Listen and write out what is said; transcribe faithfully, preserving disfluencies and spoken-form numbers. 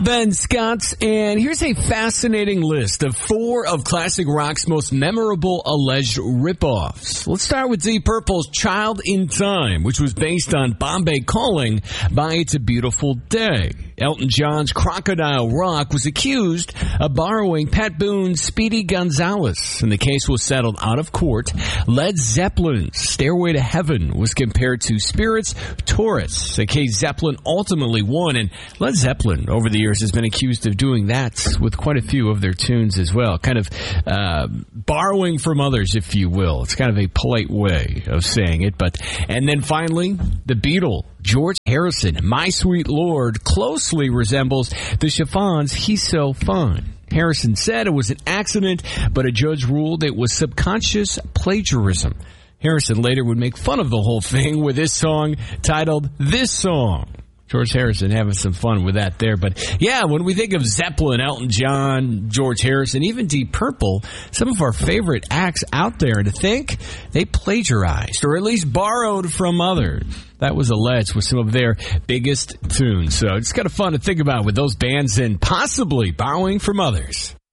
Ben Scott, and here's a fascinating list of four of classic rock's most memorable alleged ripoffs. Let's start with Deep Purple's Child in Time, which was based on Bombay Calling by It's a Beautiful Day. Elton John's Crocodile Rock was accused of borrowing Pat Boone's Speedy Gonzales, and the case was settled out of court. Led Zeppelin's Stairway to Heaven was compared to Spirit's Taurus, a case Zeppelin ultimately won, and Led Zeppelin over the years has been accused of doing that with quite a few of their tunes as well, kind of uh, borrowing from others, if you will. It's kind of a polite way of saying it. But and then finally, the Beatle, George Harrison, My Sweet Lord, closely resembles the Chiffons' He's So Fun. Harrison said it was an accident, but a judge ruled it was subconscious plagiarism. Harrison later would make fun of the whole thing with this song titled This Song. George Harrison having some fun with that there. But yeah, when we think of Zeppelin, Elton John, George Harrison, even Deep Purple, some of our favorite acts out there, to think they plagiarized or at least borrowed from others. That was alleged with some of their biggest tunes. So it's kind of fun to think about with those bands and possibly borrowing from others.